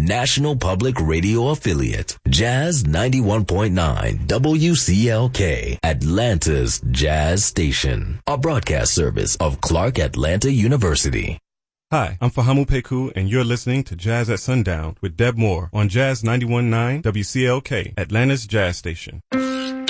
National Public Radio affiliate, Jazz 91.9 WCLK, Atlanta's Jazz Station, a broadcast service of Clark Atlanta University. Hi, I'm Fahamu Peku, and you're listening to Jazz at Sundown with Deb Moore on Jazz 91.9 WCLK, Atlanta's Jazz Station.